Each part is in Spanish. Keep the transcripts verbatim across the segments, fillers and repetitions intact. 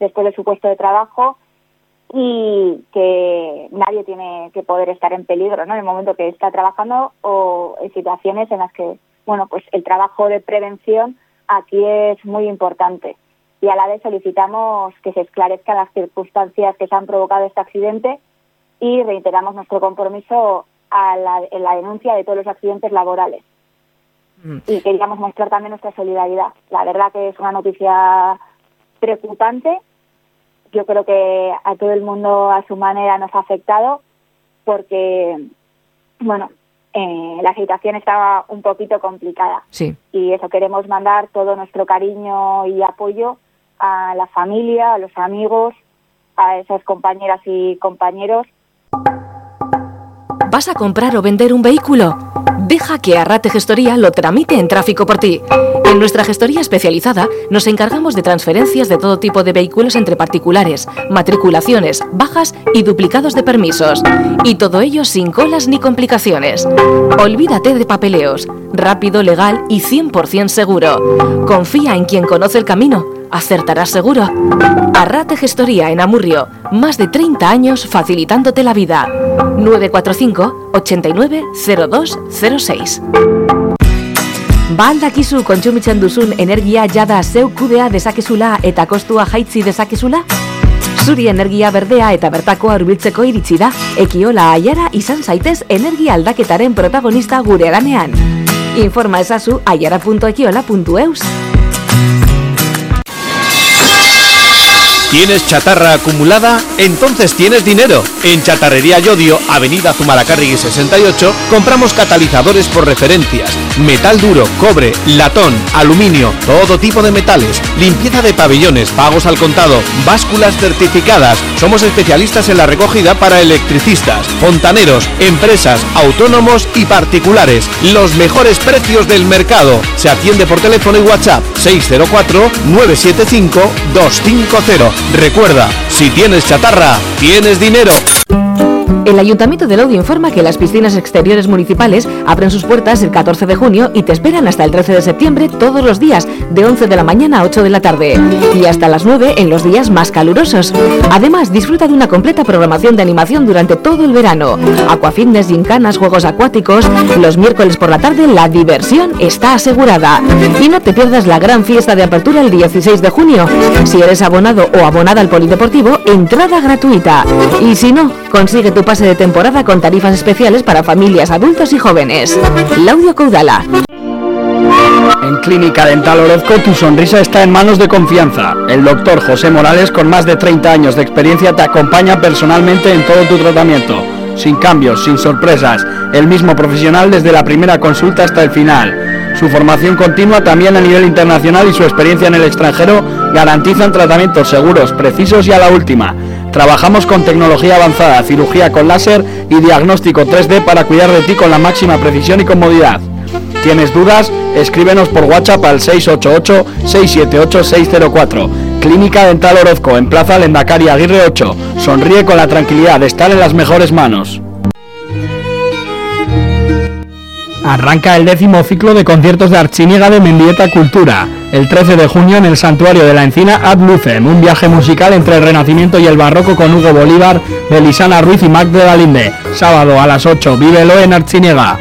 después de su puesto de trabajo y que nadie tiene que poder estar en peligro, ¿no?, en el momento que está trabajando o en situaciones en las que, bueno, pues el trabajo de prevención aquí es muy importante. Y a la vez solicitamos que se esclarezcan las circunstancias que se han provocado este accidente y reiteramos nuestro compromiso a la, en la denuncia de todos los accidentes laborales. Mm. Y queríamos mostrar también nuestra solidaridad. La verdad que es una noticia preocupante. Yo creo que a todo el mundo a su manera nos ha afectado porque, bueno, eh, la situación estaba un poquito complicada. Sí. Y eso, queremos mandar todo nuestro cariño y apoyo a la familia, a los amigos, a esas compañeras y compañeros. ¿Vas a comprar o vender un vehículo? Deja que Arrate Gestoría lo tramite en tráfico por ti. En nuestra gestoría especializada nos encargamos de transferencias de todo tipo de vehículos entre particulares, matriculaciones, bajas y duplicados de permisos. Y todo ello sin colas ni complicaciones. Olvídate de papeleos. Rápido, legal y cien por ciento seguro. Confía en quien conoce el camino. Acertarás seguro. Arrate Gestoría en Amurrio. Más de treinta años facilitándote la vida. nueve cuatro cinco, ochenta y nueve, cero dos cero seis. Ba aldakizu kontsumitzen duzun energia jada zeu kudea dezakezula eta kostua jaitsi dezakezula? Zuri energia berdea eta bertakoa hurbiltzeko iritsi da. Ekiola Aiara izan zaitez energia aldaketaren protagonista gure lanean. Informa ezazu aiara punto ekiola punto eus. ¿Tienes chatarra acumulada? Entonces tienes dinero. En Chatarrería Llodio, Avenida Zumalacárregui sesenta y ocho, compramos catalizadores por referencias, metal duro, cobre, latón, aluminio, todo tipo de metales, limpieza de pabellones, pagos al contado, básculas certificadas. Somos especialistas en la recogida para electricistas, fontaneros, empresas, autónomos y particulares. Los mejores precios del mercado. Se atiende por teléfono y WhatsApp seis cero cuatro, nueve siete cinco, dos cinco cero. Recuerda, si tienes chatarra, tienes dinero. El Ayuntamiento de Laudio informa que las piscinas exteriores municipales abren sus puertas el catorce de junio y te esperan hasta el trece de septiembre todos los días, de once de la mañana a ocho de la tarde y hasta las nueve en los días más calurosos. Además, disfruta de una completa programación de animación durante todo el verano. Aquafitness, gincanas, juegos acuáticos. Los miércoles por la tarde la diversión está asegurada. Y no te pierdas la gran fiesta de apertura el dieciséis de junio. Si eres abonado o abonada al polideportivo, entrada gratuita. Y si no, consigue tu pase de temporada con tarifas especiales para familias, adultos y jóvenes. Laudio Caudala. En Clínica Dental Orozco tu sonrisa está en manos de confianza. El doctor José Morales, con más de treinta años de experiencia, te acompaña personalmente en todo tu tratamiento. Sin cambios, sin sorpresas. El mismo profesional desde la primera consulta hasta el final. Su formación continua también a nivel internacional y su experiencia en el extranjero garantizan tratamientos seguros, precisos y a la última. Trabajamos con tecnología avanzada, cirugía con láser y diagnóstico tres D para cuidar de ti con la máxima precisión y comodidad. ¿Tienes dudas? Escríbenos por WhatsApp al seis ocho ocho, seis siete ocho, seis cero cuatro. Clínica Dental Orozco, en Plaza Lendakari Aguirre ocho. Sonríe con la tranquilidad de estar en las mejores manos. Arranca el décimo ciclo de conciertos de Artziniega de Mendieta Cultura. El trece de junio en el Santuario de la Encina Ad Lucem, un viaje musical entre el Renacimiento y el Barroco con Hugo Bolívar, Belisana Ruiz y Mac de Galinde. Sábado a las ocho, vívelo en Artziniega.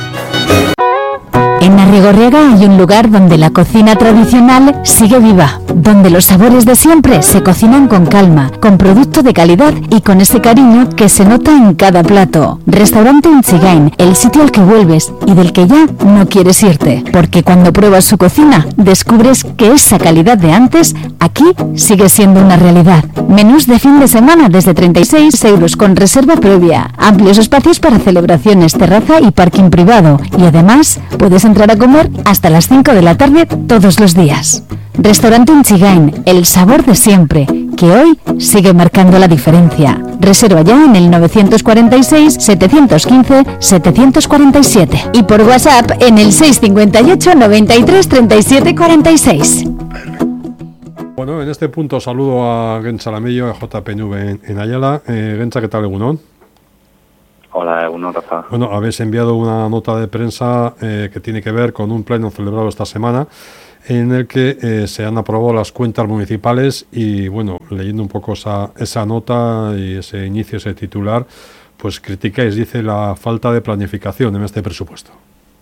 En Arrigorriaga hay un lugar donde la cocina tradicional sigue viva, donde los sabores de siempre se cocinan con calma, con producto de calidad y con ese cariño que se nota en cada plato. Restaurante Unchigain, el sitio al que vuelves y del que ya no quieres irte, porque cuando pruebas su cocina descubres que esa calidad de antes aquí sigue siendo una realidad. Menús de fin de semana desde treinta y seis euros con reserva previa, amplios espacios para celebraciones, terraza y parking privado, y además puedes entrar a comer hasta las cinco de la tarde todos los días. Restaurante Unchigain, el sabor de siempre, que hoy sigue marcando la diferencia. Reserva ya en el nueve cuatro seis, siete uno cinco, siete cuatro siete y por WhatsApp en el seis cinco ocho, noventa y tres, treinta y siete cuarenta y seis. Bueno, en este punto saludo a Gentza Lamello, a J P N V en, en Ayala. Eh, Gentza, ¿qué tal, Egunon? Hola, Egunon, Rafa. Bueno, habéis enviado una nota de prensa eh, que tiene que ver con un pleno celebrado esta semana en el que eh, se han aprobado las cuentas municipales y, bueno, leyendo un poco esa, esa nota y ese inicio, ese titular, pues criticáis, dice, la falta de planificación en este presupuesto.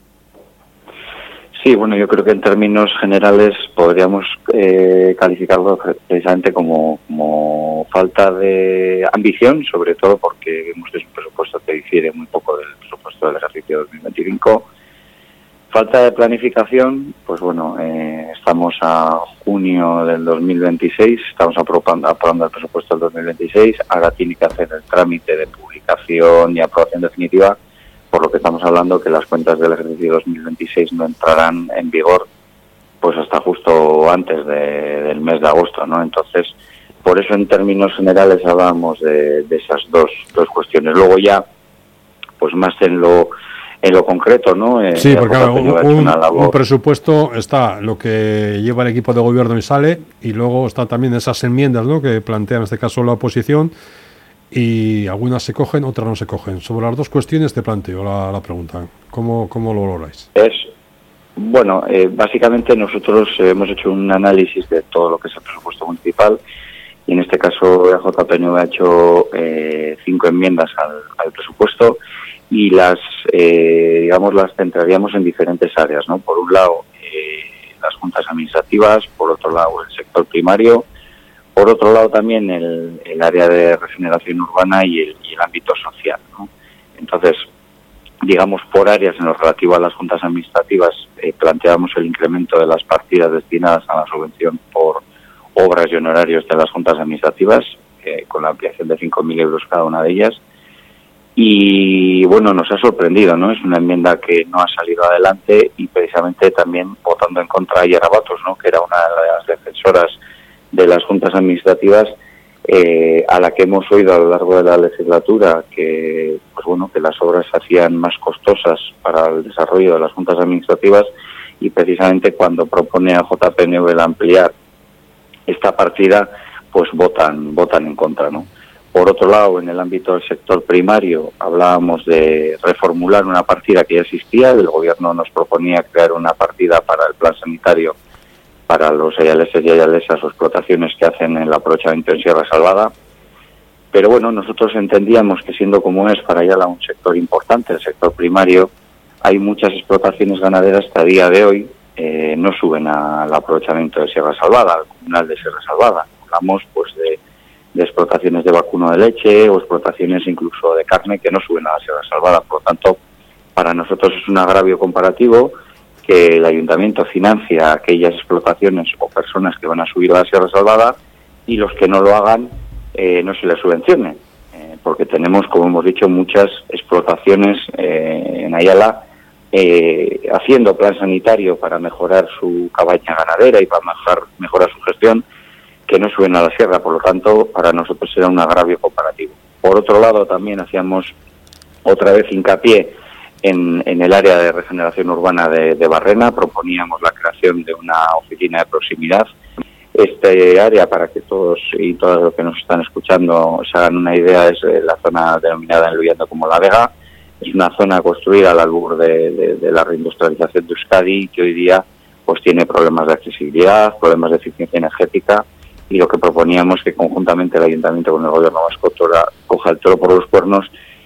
Sí, bueno, yo creo que en términos generales podríamos eh, calificarlo precisamente como, como falta de ambición, sobre todo porque vemos que es un presupuesto que difiere muy poco del presupuesto del ejercicio dos mil veinticinco. Falta de planificación, pues bueno, eh, estamos a junio del dos mil veintiséis, estamos aprobando, aprobando el presupuesto del dos mil veintiséis, ahora tiene que hacer el trámite de publicación y aprobación definitiva, por lo que estamos hablando que las cuentas del ejercicio dos mil veintiséis no entrarán en vigor pues hasta justo antes de, del mes de agosto, ¿no? Entonces, por eso en términos generales hablábamos de, de esas dos, dos cuestiones. Luego ya, pues más en lo en lo concreto, ¿no? Eh, sí, porque claro, un, un, un presupuesto está lo que lleva el equipo de gobierno y sale, y luego están también esas enmiendas, ¿no?, que plantea en este caso la oposición, y algunas se cogen, otras no se cogen. Sobre las dos cuestiones te planteo la, la pregunta. ¿Cómo, cómo lo valoráis? Es, bueno, eh, básicamente nosotros eh, hemos hecho un análisis de todo lo que es el presupuesto municipal, y en este caso la J P N V ha hecho eh, cinco enmiendas al, al presupuesto, y las, eh, digamos, las centraríamos en diferentes áreas, ¿no? Por un lado, eh, las juntas administrativas, por otro lado, el sector primario, por otro lado también el, el área de regeneración urbana y el, y el ámbito social, ¿no? Entonces, digamos, por áreas en lo relativo a las juntas administrativas, eh, planteamos el incremento de las partidas destinadas a la subvención por obras y honorarios de las juntas administrativas, eh, con la ampliación de cinco mil euros cada una de ellas. Y bueno, nos ha sorprendido, ¿no? Es una enmienda que no ha salido adelante, y precisamente también votando en contra a Yara Batos, ¿no?, que era una de las defensoras de las juntas administrativas, eh, a la que hemos oído a lo largo de la legislatura que, pues bueno, que las obras se hacían más costosas para el desarrollo de las juntas administrativas, y precisamente cuando propone a J P N V el ampliar esta partida, pues votan votan en contra, ¿no? Por otro lado, en el ámbito del sector primario, hablábamos de reformular una partida que ya existía. El Gobierno nos proponía crear una partida para el plan sanitario para los ayaleses y ayalesas o explotaciones que hacen el aprovechamiento en Sierra Salvada. Pero bueno, nosotros entendíamos que, siendo como es para Ayala un sector importante, el sector primario, hay muchas explotaciones ganaderas que a día de hoy eh, no suben al aprovechamiento de Sierra Salvada, al comunal de Sierra Salvada. Hablamos pues de, de explotaciones de vacuno de leche o explotaciones incluso de carne que no suben a la Sierra Salvada. Por lo tanto, para nosotros es un agravio comparativo que el ayuntamiento financia aquellas explotaciones o personas que van a subir a la Sierra Salvada, y los que no lo hagan eh, no se les subvencione, eh, porque tenemos, como hemos dicho, muchas explotaciones eh, en Ayala eh, haciendo plan sanitario para mejorar su cabaña ganadera y para mejorar, mejorar su gestión, que no suben a la sierra. Por lo tanto, para nosotros será un agravio comparativo. Por otro lado, también hacíamos otra vez hincapié En, en el área de regeneración urbana de, de Barrena. Proponíamos la creación de una oficina de proximidad. Este área, para que todos y todas los que nos están escuchando se hagan una idea, es la zona denominada en Luyando como La Vega. Es una zona construida al albur de, de, de la reindustrialización de Euskadi, que hoy día pues tiene problemas de accesibilidad, problemas de eficiencia energética, y lo que proponíamos es que conjuntamente el Ayuntamiento con el Gobierno vasco coja el toro por los cuernos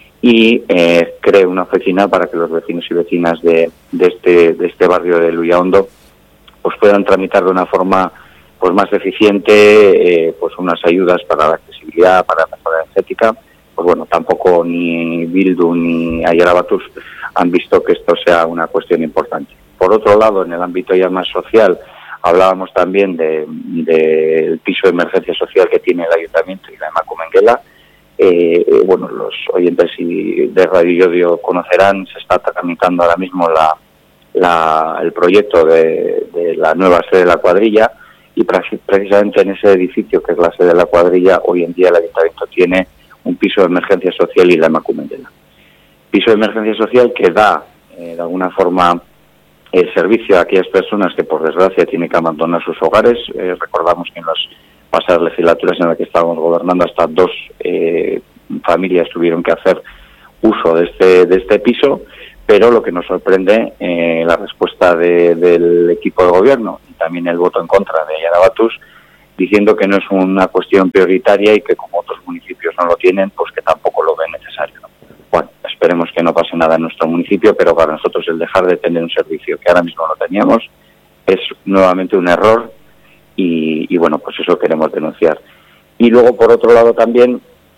y eh, cree una oficina para que los vecinos y vecinas de, de este de este barrio de Luyaondo pues puedan tramitar de una forma pues más eficiente eh, pues unas ayudas para la accesibilidad, para la mejora energética. Pues bueno, tampoco ni Bildu ni Ayala Batus han visto que esto sea una cuestión importante. Por otro lado, en el ámbito ya más social, hablábamos también de, de el piso de emergencia social que tiene el Ayuntamiento y la Emakumenguela. Eh, bueno, los oyentes de Radio Yodio conocerán, se está tramitando ahora mismo la, la, el proyecto de, de la nueva sede de la cuadrilla, y precisamente en ese edificio, que es la sede de la cuadrilla, hoy en día el Ayuntamiento tiene un piso de emergencia social y la Emakumenguela. Piso de emergencia social que da, eh, de alguna forma, el servicio a aquellas personas que, por desgracia, tienen que abandonar sus hogares. Eh, recordamos que en las pasadas legislaturas en las que estábamos gobernando, hasta dos eh, familias tuvieron que hacer uso de este de este piso, pero lo que nos sorprende eh, la respuesta de, del equipo de gobierno y también el voto en contra de Ayala Batus, diciendo que no es una cuestión prioritaria y que como otros municipios no lo tienen, pues que tampoco lo ven necesario. Bueno, esperemos que no pase nada en nuestro municipio, pero para nosotros el dejar de tener un servicio que ahora mismo no teníamos es nuevamente un error y, y bueno, pues eso queremos denunciar. Y luego, por otro lado, también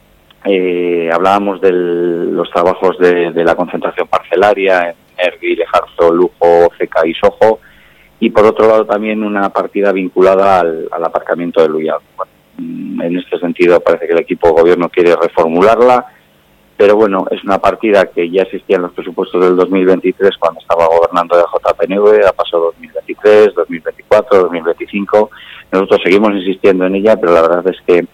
eh, hablábamos de los trabajos de, de la concentración parcelaria en Ergui, Lejarzo, Lujo, Ceca y Sojo, y por otro lado también una partida vinculada al, al aparcamiento de Luyán. Bueno, en este sentido parece que el equipo de gobierno quiere reformularla, pero bueno, es una partida que ya existía en los presupuestos del dos mil veintitrés cuando estaba gobernando la J P N V, ha pasado dos mil veintitrés, dos mil veinticuatro, dos mil veinticinco. Nosotros seguimos insistiendo en ella, pero la verdad es que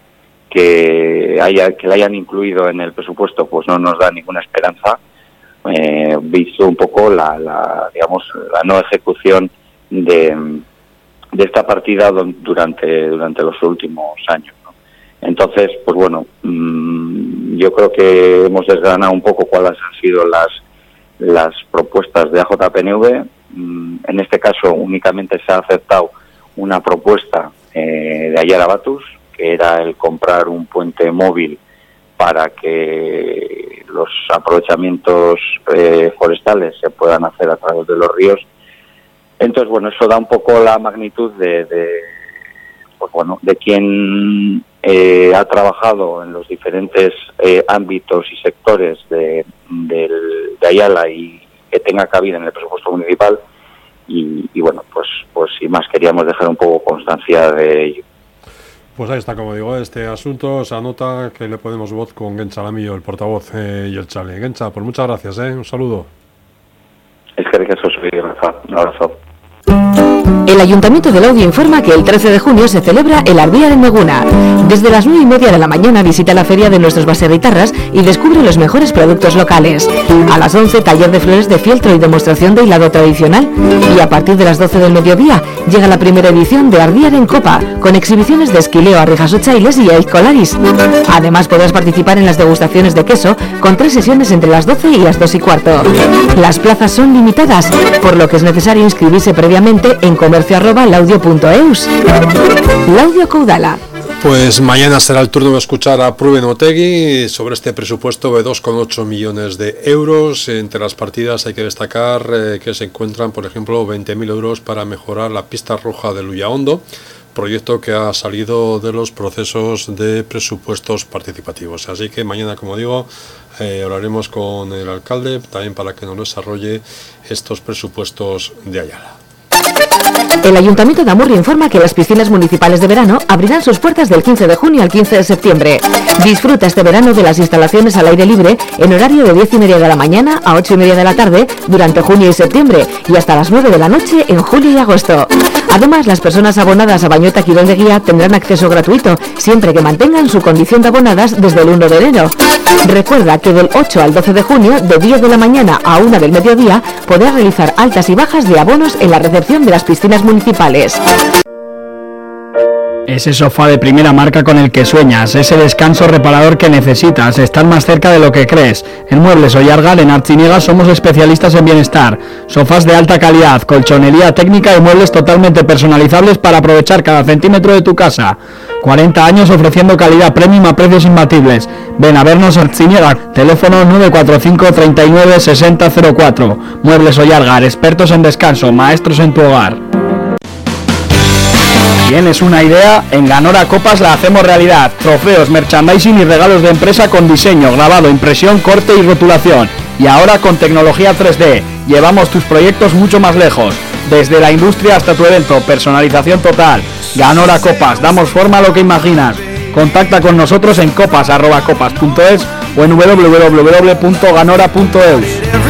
que haya que la hayan incluido en el presupuesto pues no nos da ninguna esperanza, eh, visto un poco la, la digamos la no ejecución de, de esta partida durante durante los últimos años, ¿no? Entonces, pues bueno, mmm, yo creo que hemos desgranado un poco cuáles han sido las las propuestas de A J P N V. Mm, en este caso únicamente se ha aceptado una propuesta eh, de Ayala Batus, que era el comprar un puente móvil para que los aprovechamientos eh, forestales se puedan hacer a través de los ríos. Entonces, bueno, eso da un poco la magnitud de, de pues bueno, de quien eh, ha trabajado en los diferentes eh, ámbitos y sectores de, de, de Ayala y que tenga cabida en el presupuesto municipal. Y, y bueno, pues, pues sin más queríamos dejar un poco constancia de ello. Pues ahí está, como digo, este asunto se anota que le ponemos voz con Gencha Lamillo, el portavoz eh, y el chale. Gencha, pues muchas gracias, ¿eh? Un saludo. Es que eso soy Rafa. Un abrazo. El Ayuntamiento de Laudio informa que el trece de junio se celebra el Ardía de Meguna. Desde las nueve y media de la mañana visita la feria de nuestros baserritarras y descubre los mejores productos locales. A las once, taller de flores de fieltro y demostración de hilado tradicional. Y a partir de las doce del mediodía llega la primera edición de Ardía en Copa, con exhibiciones de esquileo, arrijas ochailes y aizcolaris. Además podrás participar en las degustaciones de queso con tres sesiones entre las doce y las dos y cuarto. Las plazas son limitadas, por lo que es necesario inscribirse previamente en comercio arroba laudio punto eus. Laudio Caudala. Pues mañana será el turno de escuchar a Pruben Otegui sobre este presupuesto de dos coma ocho millones de euros. Entre las partidas hay que destacar eh, que se encuentran, por ejemplo, veinte mil euros para mejorar la pista roja de Luyaondo, proyecto que ha salido de los procesos de presupuestos participativos. Así que mañana, como digo, eh, hablaremos con el alcalde también para que nos desarrolle estos presupuestos de Ayala. El Ayuntamiento de Amurrio informa que las piscinas municipales de verano abrirán sus puertas del quince de junio al quince de septiembre. Disfruta este verano de las instalaciones al aire libre en horario de diez y media de la mañana a ocho y media de la tarde durante junio y septiembre y hasta las nueve de la noche en julio y agosto. Además, las personas abonadas a Bañota Quirón de Guía tendrán acceso gratuito siempre que mantengan su condición de abonadas desde el uno de enero. Recuerda que del ocho al doce de junio, de diez de la mañana a una del mediodía, podrás realizar altas y bajas de abonos en la recepción de las piscinas municipales. Ese sofá de primera marca con el que sueñas, ese descanso reparador que necesitas, estar más cerca de lo que crees. En Muebles Ollargal, en Artziniega, somos especialistas en bienestar. Sofás de alta calidad, colchonería técnica y muebles totalmente personalizables para aprovechar cada centímetro de tu casa. cuarenta años ofreciendo calidad premium a precios imbatibles. Ven a vernos a Artziniega, teléfono nueve cuatro cinco, treinta y nueve, sesenta cero cuatro. Muebles Ollargal, expertos en descanso, maestros en tu hogar. ¿Tienes una idea? En Ganora Copas la hacemos realidad. Trofeos, merchandising y regalos de empresa con diseño, grabado, impresión, corte y rotulación. Y ahora con tecnología tres D. Llevamos tus proyectos mucho más lejos. Desde la industria hasta tu evento, personalización total. Ganora Copas, damos forma a lo que imaginas. Contacta con nosotros en copas arroba copas punto es o en doble u doble u doble u punto ganora punto eus.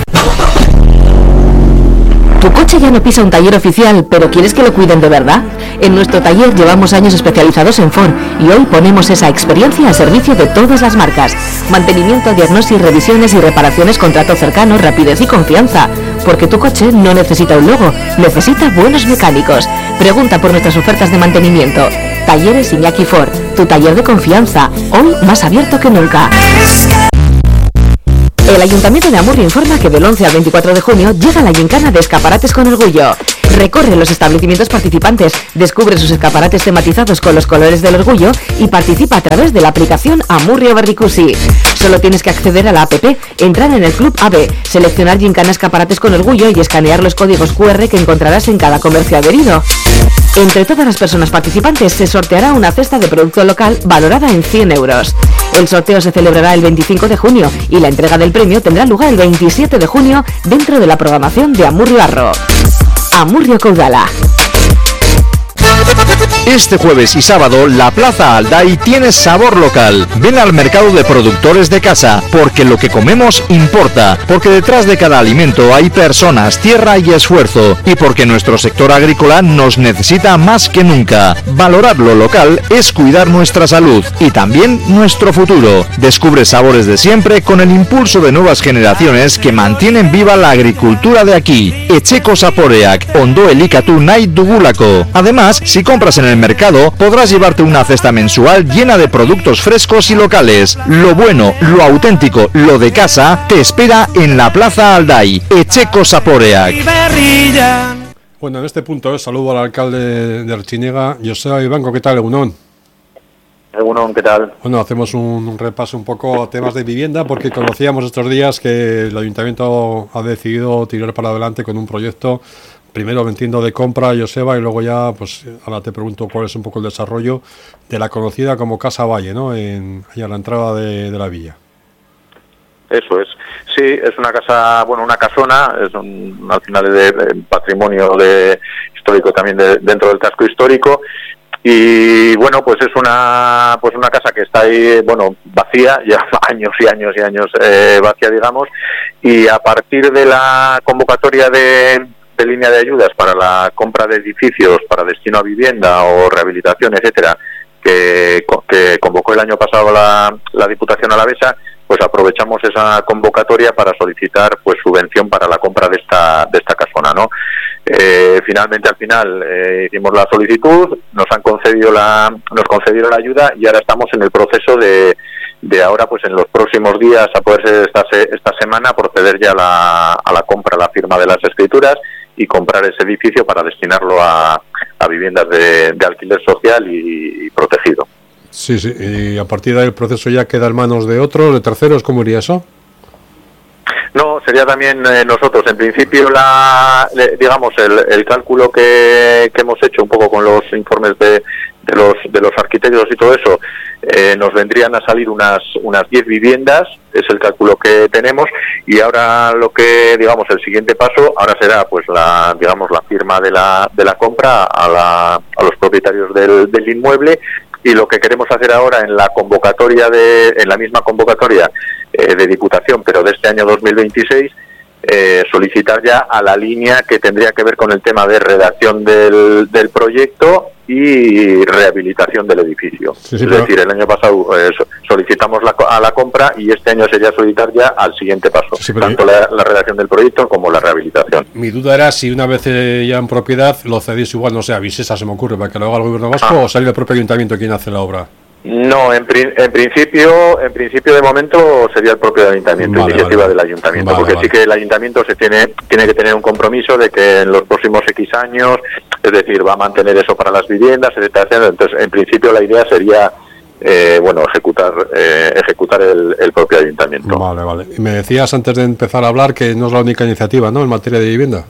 ¿Tu coche ya no pisa un taller oficial, pero quieres que lo cuiden de verdad? En nuestro taller llevamos años especializados en Ford y hoy ponemos esa experiencia al servicio de todas las marcas. Mantenimiento, diagnosis, revisiones y reparaciones con trato cercano, rapidez y confianza. Porque tu coche no necesita un logo, necesita buenos mecánicos. Pregunta por nuestras ofertas de mantenimiento. Talleres Iñaki Ford, tu taller de confianza, hoy más abierto que nunca. El Ayuntamiento de Amurrio informa que del once al veinticuatro de junio llega la gincana de escaparates con orgullo. Recorre los establecimientos participantes, descubre sus escaparates tematizados con los colores del orgullo y participa a través de la aplicación Amurrio Berrikusi. Solo tienes que acceder a la app, entrar en el Club A B, seleccionar gincana escaparates con orgullo y escanear los códigos cu erre que encontrarás en cada comercio adherido. Entre todas las personas participantes se sorteará una cesta de producto local valorada en cien euros. El sorteo se celebrará el veinticinco de junio y la entrega del premio tendrá lugar el veintisiete de junio dentro de la programación de Amurrio Arro. Amurrio Caudala. Este jueves y sábado, la Plaza Alday tiene sabor local. Ven al mercado de productores de casa, porque lo que comemos importa, porque detrás de cada alimento hay personas, tierra y esfuerzo, y porque nuestro sector agrícola nos necesita más que nunca. Valorar lo local es cuidar nuestra salud y también nuestro futuro. Descubre sabores de siempre con el impulso de nuevas generaciones que mantienen viva la agricultura de aquí. Etxeko Zaporeak, Ondo Elikatu nahi dugulako. Además, si compras en el mercado, podrás llevarte una cesta mensual llena de productos frescos y locales. Lo bueno, lo auténtico, lo de casa, te espera en la Plaza Alday. Etxeko Zaporeak. Bueno, en este punto, eh, saludo al alcalde de Artziniega, Joseba Ibanco. ¿Qué tal, Egunon? Egunon, ¿qué tal? Bueno, hacemos un, un repaso un poco a temas de vivienda, porque conocíamos estos días que el Ayuntamiento ha decidido tirar para adelante con un proyecto. Primero me entiendo de compra, Joseba, y luego ya, pues ahora te pregunto cuál es un poco el desarrollo de la conocida como Casa Valle, ¿no? En, a la entrada de, de la villa. Eso es. Sí, es una casa, bueno, una casona, es un, al final de, de patrimonio de, histórico también de, dentro del casco histórico. Y bueno, pues es una pues una casa que está ahí, bueno, vacía, ya años y años y años eh, vacía, digamos, y a partir de la convocatoria de de línea de ayudas para la compra de edificios para destino a vivienda o rehabilitación, etcétera, que, que convocó el año pasado la, la Diputación Alavesa, pues aprovechamos esa convocatoria para solicitar pues subvención para la compra de esta de esta casona, ¿no? Eh, finalmente al final eh, hicimos la solicitud, nos han concedido la nos concedieron la ayuda y ahora estamos en el proceso de de ahora pues en los próximos días, a poder ser esta esta semana, proceder ya a la, a la compra, a la firma de las escrituras y comprar ese edificio para destinarlo a, a viviendas de, de alquiler social y, y protegido. Sí, sí, y a partir de ahí el proceso ya queda en manos de otros, de terceros. ¿Cómo iría eso? No, sería también eh, nosotros. En principio, la, le, digamos, el, el cálculo que, que hemos hecho un poco con los informes de, de los de los arquitectos y todo eso, eh, nos vendrían a salir unas unas diez viviendas, es el cálculo que tenemos, y ahora lo que, digamos, el siguiente paso ahora será pues la, digamos, la firma de la de la compra a la a los propietarios del, del inmueble. Y lo que queremos hacer ahora en la convocatoria de en la misma convocatoria eh, de Diputación, pero de este año dos mil veintiséis, eh, solicitar ya a la línea que tendría que ver con el tema de redacción del, del proyecto y rehabilitación del edificio. Sí, sí, es decir, el año pasado eh, solicitamos la, a la compra y este año sería solicitar ya al siguiente paso, sí, tanto la, la redacción del proyecto como la rehabilitación. Mi duda era si una vez eh, ya en propiedad lo cedís igual, no sé, a Visesa se me ocurre, para que lo haga el gobierno vasco, ah. o salir el propio ayuntamiento quien hace la obra. No, en, pri en principio, en principio de momento sería el propio ayuntamiento, vale, iniciativa vale. del ayuntamiento, vale, porque vale. sí que el ayuntamiento se tiene tiene que tener un compromiso de que en los próximos X años, es decir, va a mantener eso para las viviendas, etcétera, etcétera. Entonces, en principio la idea sería eh, bueno, ejecutar eh, ejecutar el, el propio ayuntamiento. Vale, vale. Y me decías antes de empezar a hablar que no es la única iniciativa, ¿no?, en materia de vivienda.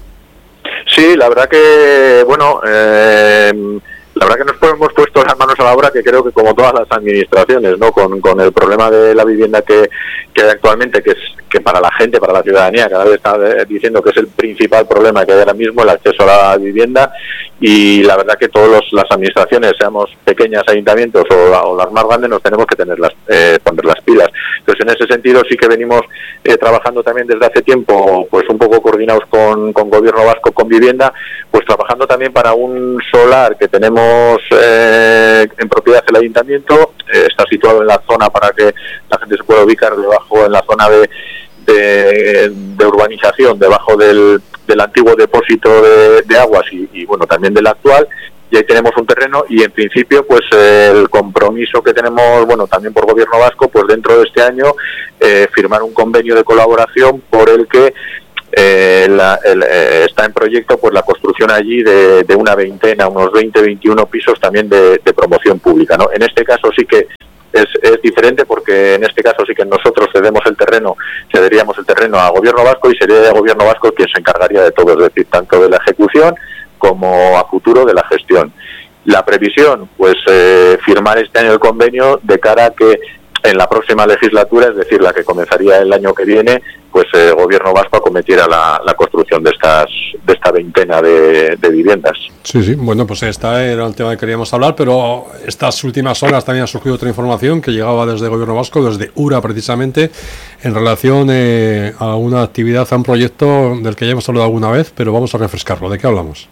Sí, la verdad que, bueno, eh, la verdad que nos hemos puesto las manos a la obra, que creo que como todas las administraciones, ¿no?, con, con el problema de la vivienda que, que hay actualmente, que es que para la gente, para la ciudadanía, cada vez está diciendo que es el principal problema que hay ahora mismo, el acceso a la vivienda, y la verdad que todas las administraciones, seamos pequeñas ayuntamientos o, o las más grandes, nos tenemos que tener las, eh, poner las pilas. Entonces, en ese sentido sí que venimos eh, trabajando también desde hace tiempo, pues un poco coordinados con, con Gobierno Vasco, con Vivienda, pues trabajando también para un solar que tenemos eh, en propiedad del ayuntamiento, eh, está situado en la zona para que la gente se pueda ubicar debajo, en la zona de De, de urbanización, debajo del, del antiguo depósito de, de aguas y, y bueno, también del actual, y ahí tenemos un terreno y en principio pues eh, el compromiso que tenemos, bueno, también por Gobierno Vasco, pues dentro de este año eh, firmar un convenio de colaboración por el que eh, la, el, eh, está en proyecto pues la construcción allí de, de una veintena, unos veinte, veintiuno pisos también de, de promoción pública, ¿no? En este caso sí que Es, es diferente porque en este caso sí que nosotros cedemos el terreno, cederíamos el terreno a Gobierno Vasco y sería el Gobierno Vasco quien se encargaría de todo, es decir, tanto de la ejecución como a futuro de la gestión. La previsión, pues eh, firmar este año el convenio de cara a que en la próxima legislatura, es decir, la que comenzaría el año que viene, pues el Gobierno Vasco acometiera la, la construcción de estas de esta veintena de, de viviendas. Sí, sí, bueno, pues este era el tema que queríamos hablar, pero estas últimas horas también ha surgido otra información que llegaba desde el Gobierno Vasco, desde URA precisamente, en relación eh, a una actividad, a un proyecto del que ya hemos hablado alguna vez, pero vamos a refrescarlo. ¿De qué hablamos?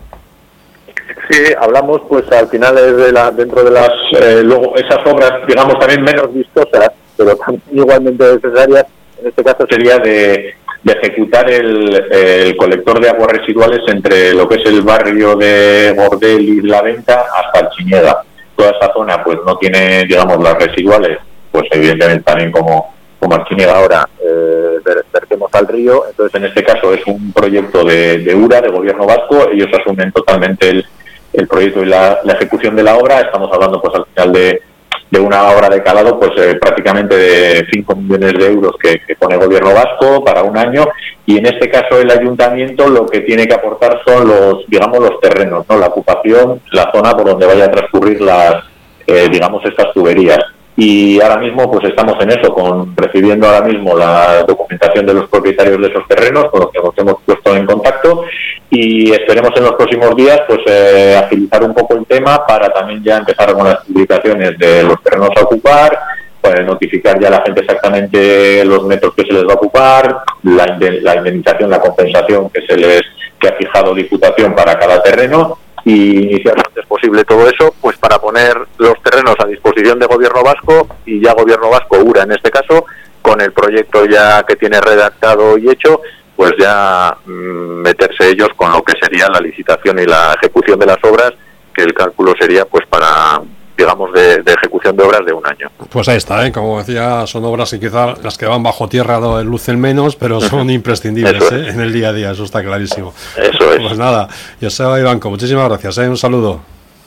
Sí, hablamos pues al final es de la, dentro de las eh, luego esas obras, digamos, también menos vistosas, pero también igualmente necesarias, en este caso sería de, de ejecutar el, el colector de aguas residuales entre lo que es el barrio de Gordel y La Venta hasta Archiñega. Toda esa zona pues no tiene, digamos, las residuales, pues evidentemente también como, como Archiñega ahora eh, vertemos al río, entonces en este caso es un proyecto de, de URA, de Gobierno Vasco, ellos asumen totalmente el el proyecto y la, la ejecución de la obra. Estamos hablando pues al final de, de una obra de calado pues eh, prácticamente de cinco millones de euros que, que pone el Gobierno Vasco para un año, y en este caso el ayuntamiento lo que tiene que aportar son los, digamos, los terrenos, ¿no? La ocupación, la zona por donde vaya a transcurrir las, eh, digamos, estas tuberías. Y ahora mismo pues estamos en eso, con recibiendo ahora mismo la documentación de los propietarios de esos terrenos, con los que nos hemos puesto en contacto, y esperemos en los próximos días pues eh, agilizar un poco el tema para también ya empezar con las publicaciones de los terrenos a ocupar, pues notificar ya a la gente exactamente los metros que se les va a ocupar, la, la indemnización, la compensación que se les que ha fijado Diputación para cada terreno, y iniciar lo antes posible todo eso, pues para poner los terrenos a disposición de Gobierno Vasco, y ya Gobierno Vasco, URA en este caso, con el proyecto ya que tiene redactado y hecho, pues ya mmm, meterse ellos con lo que sería la licitación y la ejecución de las obras, que el cálculo sería pues para, digamos, de, de ejecución de obras de un año. Pues ahí está, ¿eh? Como decía, son obras que quizá las que van bajo tierra no lucen menos, pero son imprescindibles ¿eh? en el día a día, eso está clarísimo. Eso es. Pues nada, Joseba Ivanco, muchísimas gracias, ¿eh? Un saludo.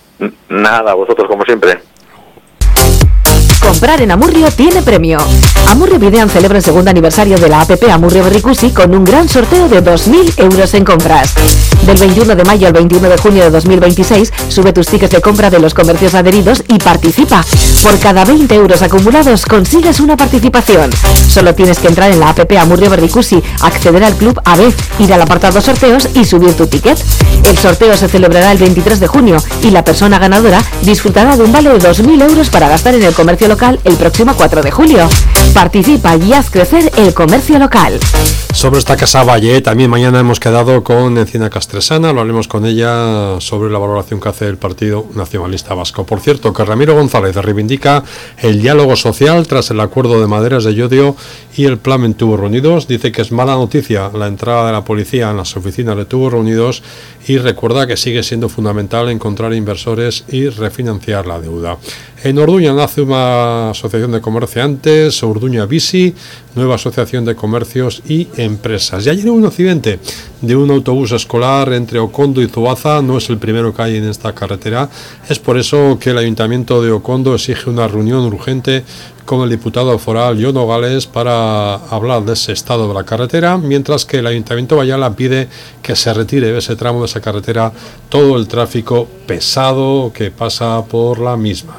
Nada, vosotros como siempre. Comprar en Amurrio tiene premio. Amurrio Videan celebra el segundo aniversario de la app Amurrio Berricusi con un gran sorteo de dos mil euros en compras. Del veintiuno de mayo al veintiuno de junio de dos mil veintiséis, sube tus tickets de compra de los comercios adheridos y participa. Por cada veinte euros acumulados consigues una participación. Solo tienes que entrar en la app Amurrio Berricusi, acceder al club A B, ir al apartado sorteos y subir tu ticket. El sorteo se celebrará el veintitrés de junio y la persona ganadora disfrutará de un vale de dos mil euros para gastar en el comercio local el próximo cuatro de julio. Participa y haz crecer el comercio local. Sobre esta Casa Valle, también mañana hemos quedado con Encina Castresana, lo haremos con ella sobre la valoración que hace el Partido Nacionalista Vasco. Por cierto, que Ramiro González reivindica el diálogo social tras el acuerdo de Maderas de Llodio y el plan en Tubos Reunidos. Dice que es mala noticia la entrada de la policía en las oficinas de Tubos Reunidos y recuerda que sigue siendo fundamental encontrar inversores y refinanciar la deuda. En Orduña nace una asociación de comerciantes, Orduña Bici, nueva asociación de comercios y empresas. Y ayer hubo un accidente de un autobús escolar entre Ocondo y Zuaza, no es el primero que hay en esta carretera, es por eso que el Ayuntamiento de Ocondo exige una reunión urgente con el diputado foral John Nogales para hablar de ese estado de la carretera, mientras que el Ayuntamiento de Bayala pide que se retire de ese tramo de esa carretera todo el tráfico pesado que pasa por la misma.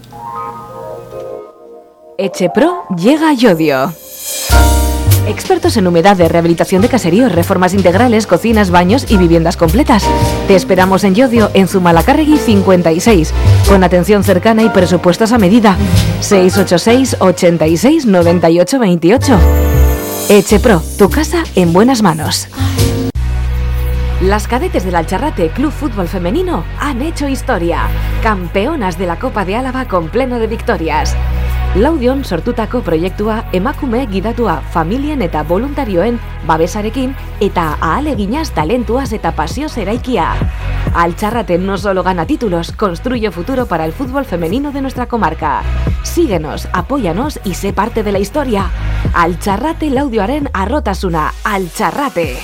Echepro llega a Llodio. Expertos en humedades, rehabilitación de caseríos, reformas integrales, cocinas, baños y viviendas completas. Te esperamos en Llodio, en Zumalacárregui cincuenta y seis, con atención cercana y presupuestos a medida. seis ocho seis, ochenta y seis, noventa y ocho veintiocho. Echepro, tu casa en buenas manos. Las cadetes del Alcharrate Club Fútbol Femenino han hecho historia. Campeonas de la Copa de Álava con pleno de victorias. Laudion sortutako proiektua emakume gidatua familien eta voluntarioen babesarekin eta ahaleginaz, talentuaz eta pasioz eraikia. Altxarrate no solo gana títulos, construye futuro para el fútbol femenino de nuestra comarca. Síguenos, apóyanos y sé parte de la historia. Altxarrate Laudioaren arrotasuna. Altxarrate.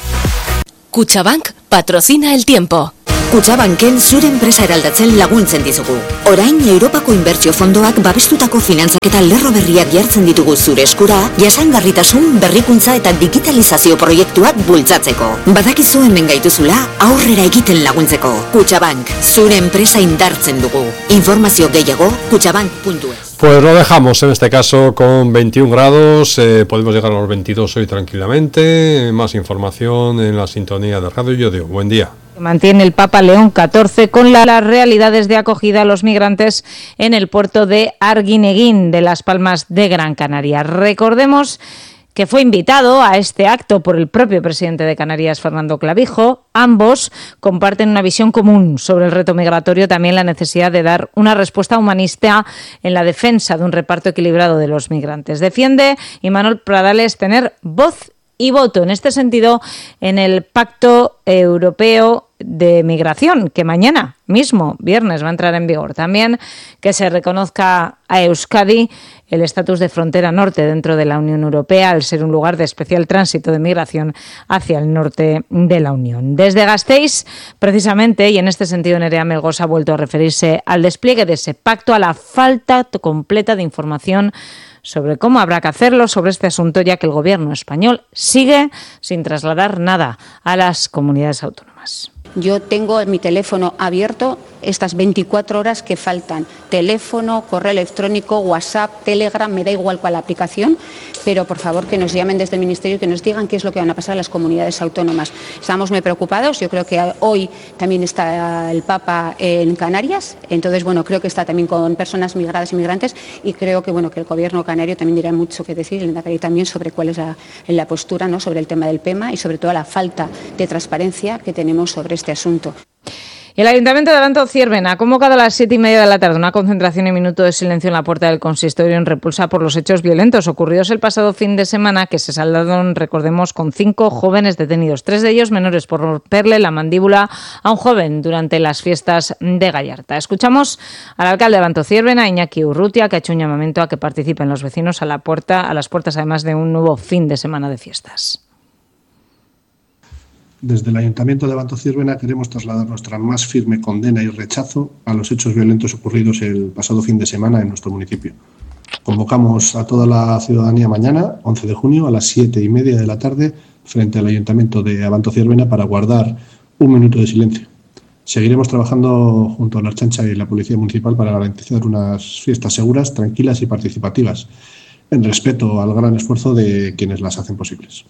Kutxabank patrocina el tiempo. Kutxabanken zure enpresa eraldatzen laguntzen dizugu. Orain Europako Inbertsio Fondoak babestutako finantzak eta lerro berriak jartzen ditugu zure eskura, jasangarritasun, berrikuntza eta digitalizazio proiektuak bultzatzeko. Badakizu hemen gaituzula, aurrera egiten laguntzeko. Kutxabank, zure enpresa indartzen dugu. Informazio gehiago, kutxabank puntu es. Pues lo dejamos en este caso con veintiún grados, eh, podemos llegar a los veintidós hoy tranquilamente. Más información en la sintonía de Radio Llodio. Buen día. Mantiene el Papa León catorce con la, las realidades de acogida a los migrantes en el puerto de Arguineguín de Las Palmas de Gran Canaria. Recordemos que fue invitado a este acto por el propio presidente de Canarias, Fernando Clavijo. Ambos comparten una visión común sobre el reto migratorio, también la necesidad de dar una respuesta humanista en la defensa de un reparto equilibrado de los migrantes. Defiende Imanol Pradales tener voz y voto en este sentido en el Pacto Europeo de Migración, que mañana mismo, viernes, va a entrar en vigor. También que se reconozca a Euskadi el estatus de frontera norte dentro de la Unión Europea, al ser un lugar de especial tránsito de migración hacia el norte de la Unión. Desde Gasteiz, precisamente, y en este sentido Nerea Melgosa ha vuelto a referirse al despliegue de ese pacto, a la falta completa de información sobre cómo habrá que hacerlo sobre este asunto, ya que el gobierno español sigue sin trasladar nada a las comunidades autónomas. Yo tengo mi teléfono abierto estas veinticuatro horas que faltan. Teléfono, correo electrónico, WhatsApp, Telegram, me da igual cuál aplicación, pero por favor que nos llamen desde el Ministerio y que nos digan qué es lo que van a pasar a las comunidades autónomas. Estamos muy preocupados, yo creo que hoy también está el Papa en Canarias, entonces bueno, creo que está también con personas migradas y migrantes y creo que bueno que el gobierno canario también dirá mucho que decir, el Lehendakari también sobre cuál es la, la postura, ¿no?, sobre el tema del PEMA y sobre todo la falta de transparencia que tenemos sobre este asunto. El Ayuntamiento de Abanto Ciervena ha convocado a las siete y media de la tarde una concentración y minuto de silencio en la puerta del consistorio en repulsa por los hechos violentos ocurridos el pasado fin de semana, que se saldaron, recordemos, con cinco jóvenes detenidos, tres de ellos menores, por romperle la mandíbula a un joven durante las fiestas de Gallarta. Escuchamos al alcalde de Abanto Ciervena, Iñaki Urrutia, que ha hecho un llamamiento a que participen los vecinos a la puerta, a las puertas, además de un nuevo fin de semana de fiestas. Desde el Ayuntamiento de Abanto Ciervena queremos trasladar nuestra más firme condena y rechazo a los hechos violentos ocurridos el pasado fin de semana en nuestro municipio. Convocamos a toda la ciudadanía mañana, once de junio, a las siete y media de la tarde, frente al Ayuntamiento de Abanto Ciervena para guardar un minuto de silencio. Seguiremos trabajando junto a la Ertzaintza y la Policía Municipal para garantizar unas fiestas seguras, tranquilas y participativas, en respeto al gran esfuerzo de quienes las hacen posibles.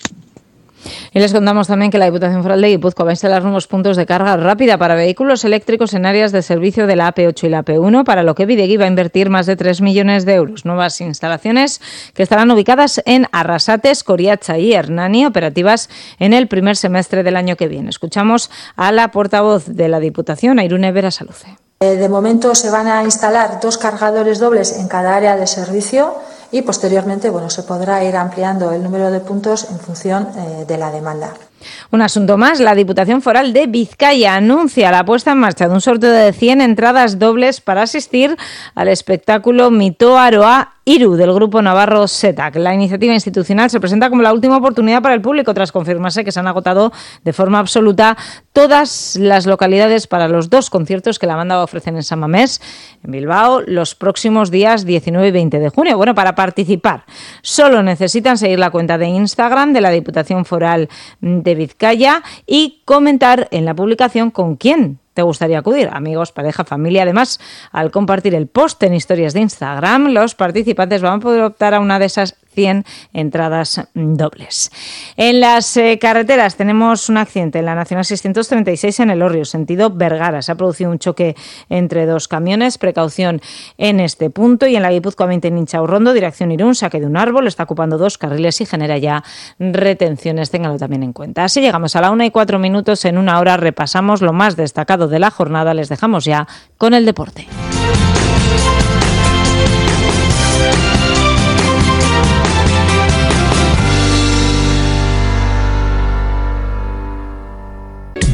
Y les contamos también que la Diputación Foral de Guipúzcoa va a instalar nuevos puntos de carga rápida para vehículos eléctricos en áreas de servicio de la A P ocho y la A P uno, para lo que Bidegui va a invertir más de tres millones de euros. Nuevas instalaciones que estarán ubicadas en Arrasate, Escoriacha y Hernani, operativas en el primer semestre del año que viene. Escuchamos a la portavoz de la Diputación, Airune Berasaluce. De momento se van a instalar dos cargadores dobles en cada área de servicio y posteriormente bueno, se podrá ir ampliando el número de puntos en función eh, de la demanda. Un asunto más, la Diputación Foral de Vizcaya anuncia la puesta en marcha de un sorteo de cien entradas dobles para asistir al espectáculo Mito Aroa Iru del grupo navarro SETAC. La iniciativa institucional se presenta como la última oportunidad para el público tras confirmarse que se han agotado de forma absoluta todas las localidades para los dos conciertos que la banda va a ofrecer en San Mamés, en Bilbao, los próximos días diecinueve y veinte de junio. Bueno, para participar solo necesitan seguir la cuenta de Instagram de la Diputación Foral de Vizcaya y comentar en la publicación con quién te gustaría acudir, amigos, pareja, familia. Además, al compartir el post en historias de Instagram, los participantes van a poder optar a una de esas cien entradas dobles. En las eh, carreteras tenemos un accidente en la Nacional seiscientos treinta y seis en Elorrio, sentido Vergara. Se ha producido un choque entre dos camiones, precaución en este punto. Y en la Guipúzcoa veinte en Inchaurrondo, dirección Irún, saque de un árbol, está ocupando dos carriles y genera ya retenciones. Ténganlo también en cuenta. Así llegamos a la una y cuatro minutos. En una hora repasamos lo más destacado de la jornada. Les dejamos ya con el deporte.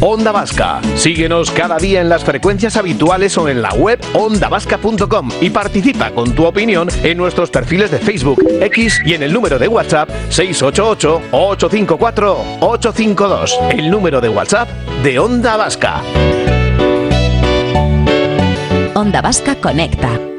Onda Vasca. Síguenos cada día en las frecuencias habituales o en la web onda vasca punto com y participa con tu opinión en nuestros perfiles de Facebook, X y en el número de WhatsApp seis ocho ocho, ocho cinco cuatro, ocho cinco dos. El número de WhatsApp de Onda Vasca. Onda Vasca conecta.